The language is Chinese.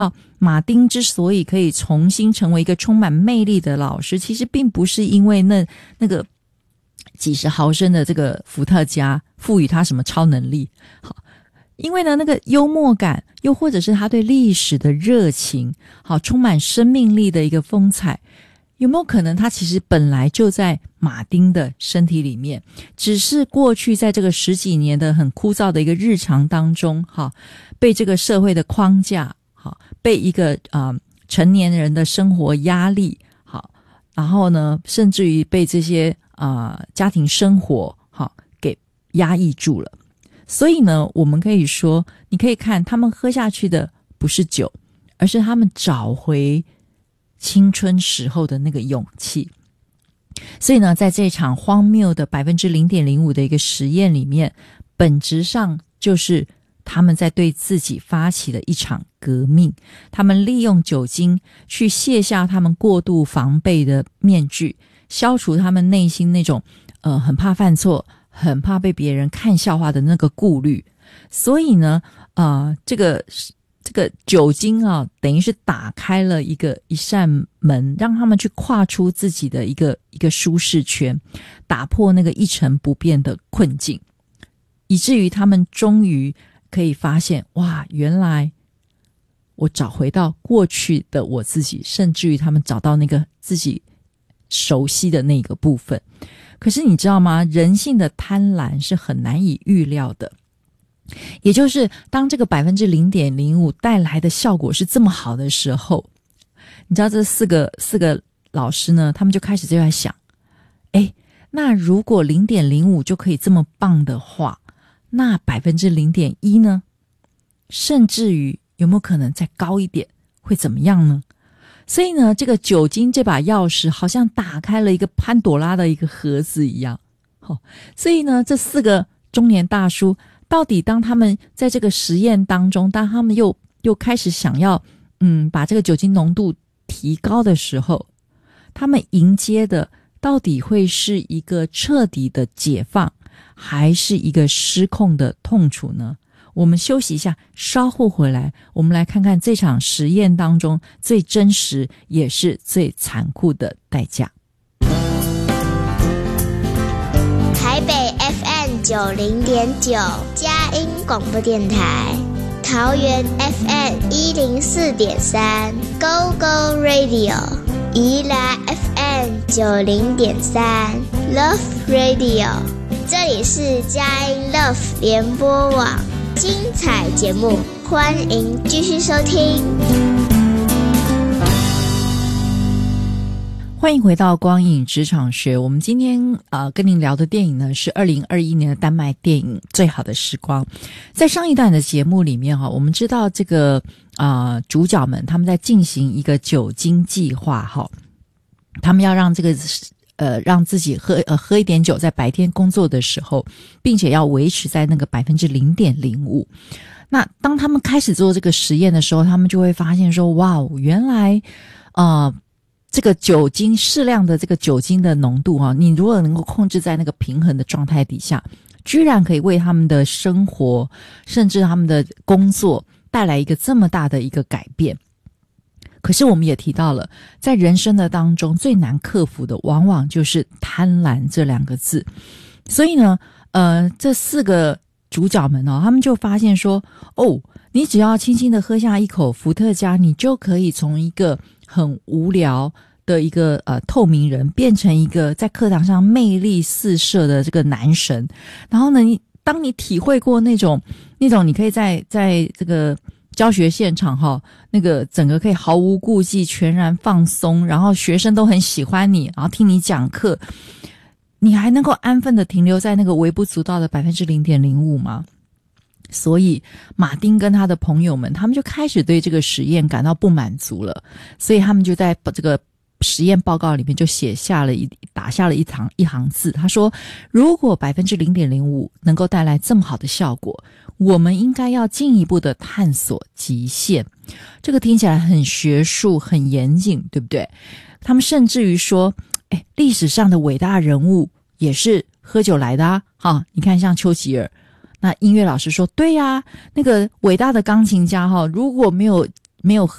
马丁之所以可以重新成为一个充满魅力的老师，其实并不是因为那个几十毫升的这个伏特加赋予他什么超能力，好，因为呢那个幽默感，又或者是他对历史的热情，好，充满生命力的一个风采，有没有可能他其实本来就在马丁的身体里面，只是过去在这个十几年的很枯燥的一个日常当中，好，被这个社会的框架，好，被一个成年人的生活压力，好，然后呢甚至于被这些家庭生活好给压抑住了。所以呢我们可以说，你可以看他们喝下去的不是酒，而是他们找回青春时候的那个勇气。所以呢在这场荒谬的 0.05% 的一个实验里面，本质上就是他们在对自己发起了一场革命，他们利用酒精去卸下他们过度防备的面具，消除他们内心那种很怕犯错，很怕被别人看笑话的那个顾虑。所以呢这个酒精等于是打开了一扇门，让他们去跨出自己的一个舒适圈，打破那个一成不变的困境，以至于他们终于可以发现，哇，原来我找回到过去的我自己，甚至于他们找到那个自己熟悉的那个部分。可是你知道吗？人性的贪婪是很难以预料的。也就是当这个 0.05% 带来的效果是这么好的时候，你知道这四个老师呢，他们就开始就在想，那如果 0.05 就可以这么棒的话，那 0.1% 呢？甚至于有没有可能再高一点，会怎么样呢？所以呢，这个酒精这把钥匙好像打开了一个潘朵拉的一个盒子一样。所以呢，这四个中年大叔到底当他们在这个实验当中，当他们又开始想要把这个酒精浓度提高的时候，他们迎接的到底会是一个彻底的解放，还是一个失控的痛楚呢？我们休息一下，稍后回来，我们来看看这场实验当中最真实也是最残酷的代价。 台北 FM 90.9佳音广播电台，桃园 FM 104.3 Go Go Radio， 宜兰 FM 90.3 Love Radio， 这里是佳音 Love 联播网，精彩节目，欢迎继续收听。 欢迎回到光影职场学。我们今天跟您聊的电影呢是2021年的丹麦电影《最好的时光》。在上一段的节目里面我们知道这个主角们他们在进行一个酒精计划他们要让这个让自己喝一点酒，在白天工作的时候，并且要维持在那个 0.05%。那当他们开始做这个实验的时候，他们就会发现说，哇，原来这个酒精适量的这个酒精的浓度你如果能够控制在那个平衡的状态底下，居然可以为他们的生活甚至他们的工作带来一个这么大的一个改变。可是我们也提到了，在人生的当中最难克服的往往就是贪婪这两个字。所以呢这四个主角们他们就发现说，你只要轻轻的喝下一口伏特加，你就可以从一个很无聊的一个透明人变成一个在课堂上魅力四射的这个男神。然后呢，当你体会过那种你可以在这个教学现场那个整个可以毫无顾忌全然放松，然后学生都很喜欢你，然后听你讲课，你还能够安分的停留在那个微不足道的 0.05% 吗？所以马丁跟他的朋友们，他们就开始对这个实验感到不满足了，所以他们就在这个实验报告里面就打下了一行字，他说，如果 0.05% 能够带来这么好的效果，我们应该要进一步的探索极限。这个听起来很学术很严谨，对不对？他们甚至于说历史上的伟大人物也是喝酒来的你看像丘吉尔。那音乐老师说，对呀，那个伟大的钢琴家如果没有没有